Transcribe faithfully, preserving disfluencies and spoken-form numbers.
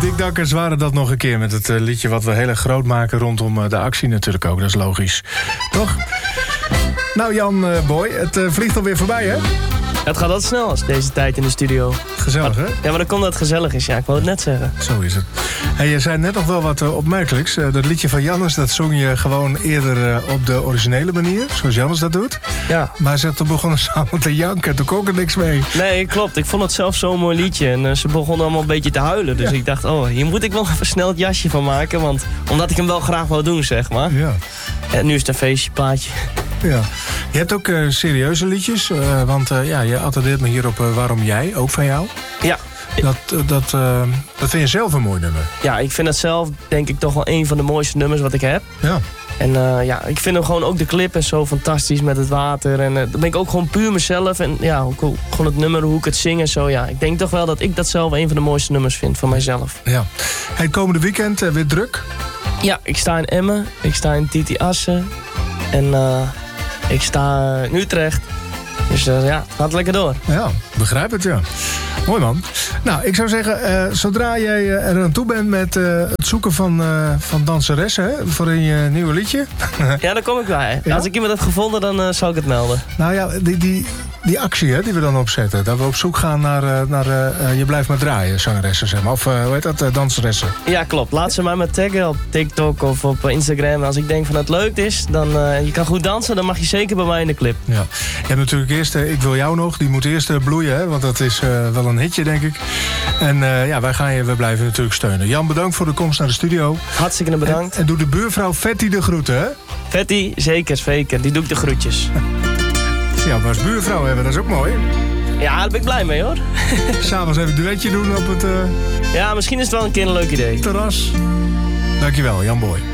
Dick Dakkers waren dat nog een keer met het uh, liedje wat we heel erg groot maken rondom uh, de actie natuurlijk ook. Dat is logisch. Toch? Nou Jan uh, Boy, het uh, vliegt alweer voorbij hè? Het gaat altijd snel als deze tijd in de studio. Gezellig, hè? Ja, maar dan komt dat het gezellig is. Ja, ik wou het net zeggen. Zo is het. Hey, je zei net nog wel wat uh, opmerkelijks. Uh, dat liedje van Jannes, dat zong je gewoon eerder uh, op de originele manier. Zoals Jannes dat doet. Ja. Maar ze toen begonnen samen te janken. Toen kon ik er niks mee. Nee, klopt. Ik vond het zelf zo'n mooi liedje. En uh, ze begonnen allemaal een beetje te huilen. Dus ja. Ik dacht, oh, hier moet ik wel even snel het jasje van maken. Want omdat ik hem wel graag wou doen, zeg maar. Ja. En nu is het een feestje, plaatje. Ja. Je hebt ook uh, serieuze liedjes. Uh, want uh, ja, je attendeert me hier op uh, Waarom Jij, ook van jou. Ja. Dat, uh, dat, uh, dat vind je zelf een mooi nummer. Ja, ik vind het zelf denk ik toch wel een van de mooiste nummers wat ik heb. Ja. En uh, ja, ik vind hem gewoon ook de clip en zo fantastisch met het water. En uh, dan ben ik ook gewoon puur mezelf. En ja, ook, gewoon het nummer, hoe ik het zing en zo. Ja, ik denk toch wel dat ik dat zelf een van de mooiste nummers vind van mijzelf. Ja. Hey, komende weekend uh, weer druk? Ja, ik sta in Emmen. Ik sta in Titi Assen. En uh, ik sta in Utrecht. Dus uh, ja, het gaat lekker door. Ja, begrijp het, ja. Mooi man. Nou, ik zou zeggen, uh, zodra jij uh, er aan toe bent met uh, het zoeken van, uh, van danseressen hè, voor je nieuwe liedje. Ja, daar kom ik bij. Ja? Als ik iemand heb gevonden, dan uh, zal ik het melden. Nou ja, die, die, die actie hè, die we dan opzetten. Dat we op zoek gaan naar, uh, naar uh, Je Blijft Maar Draaien, zangeressen zeg maar. Of uh, hoe heet dat, uh, danseressen. Ja, klopt. Laat ze mij maar taggen op TikTok of op Instagram. Als ik denk van het leuk is, dan uh, je kan goed dansen, dan mag je zeker bij mij in de clip. Ja. Je hebt natuurlijk eerst uh, Ik Wil Jou Nog. Die moet eerst uh, bloeien, hè, want dat is uh, wel een hitje, denk ik. En uh, ja, wij gaan je, we blijven natuurlijk steunen. Jan, bedankt voor de komst naar de studio. Hartstikke bedankt. En, en doe de buurvrouw Vetty de groeten, hè? Vetty, zeker, zeker. Die doe ik de groetjes. Ja, maar als buurvrouw hebben, dat is ook mooi. Ja, daar ben ik blij mee, hoor. S'avonds even een duetje doen op het... Uh, ja, misschien is het wel een keer een leuk idee. Terras. Dankjewel, Jan Boy.